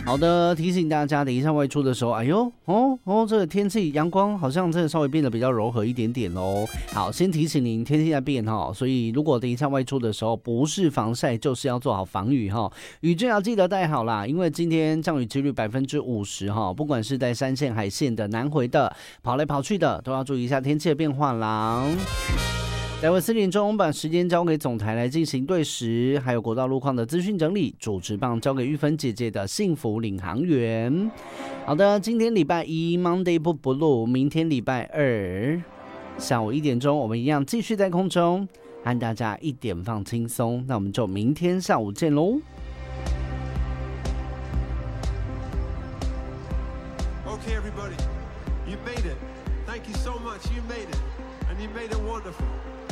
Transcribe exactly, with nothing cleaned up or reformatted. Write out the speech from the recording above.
好的，提醒大家，等一下外出的时候，哎呦，哦哦，这个天气阳光好像真的稍微变得比较柔和一点点哦。好，先提醒您，天气在变哈，所以如果等一下外出的时候，不是防晒就是要做好防雨哈。雨具要记得带好啦，因为今天降雨几率百分之五十哈，不管是在山线、海线的、南回的、跑来跑去的，都要注意一下天气的变化啦。待会四点钟把时间交给总台来进行对时，还有国道路况的资讯整理。主持棒交给玉芬姐姐的幸福领航员。好的，今天礼拜一 Monday 不 Blue， 明天礼拜二下午一点钟，我们一样继续在空中和大家一点放轻松。那我们就明天下午见喽。 Okay, everybody, you made it. Thank you so much. You made it, and you made it wonderful.